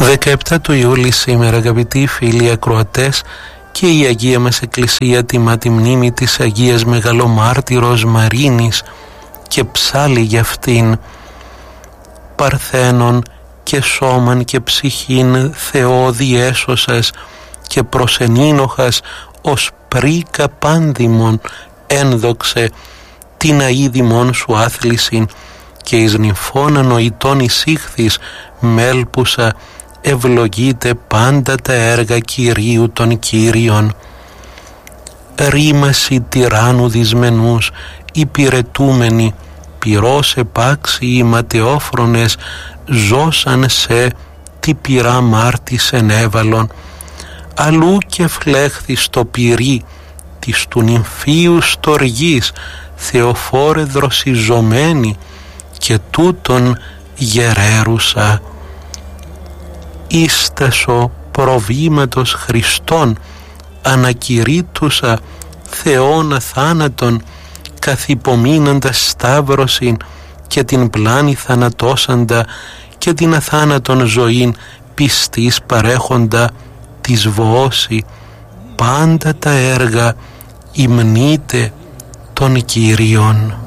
17 του Ιούλη σήμερα, αγαπητοί φίλοι ακροατές, και η Αγία μας Εκκλησία τιμά τη μνήμη της Αγίας Μεγαλομάρτυρος Μαρίνης και ψάλλει για αυτήν. Παρθένον και σώμαν και ψυχήν Θεό διέσωσας και προσενήνοχας ως πρίκα πάνδημον ένδοξε την αίδημον σου άθλησιν και εις νυμφών ανοητών εισήχθης μέλπουσα ευλογείται πάντα τα έργα Κυρίου των Κύριων. Ρήμαση τυράννου δυσμενούς υπηρετούμενοι πυρός επάξι οι ματαιόφρονες ζώσαν σε τι πυρά μάρτης ενέβαλον αλλού και φλέχθη στο πυρί της του νυμφίου στοργής Θεοφόρε δροσιζωμένη και τούτον γερέρουσα. Ίστασο προβήματος Χριστών ανακηρύττουσα Θεόν αθάνατον καθυπομείνοντας σταύρωσιν και την πλάνη θανατώσαντα και την αθάνατον ζωήν πιστής παρέχοντα της βοώση πάντα τα έργα υμνείτε των Κύριων.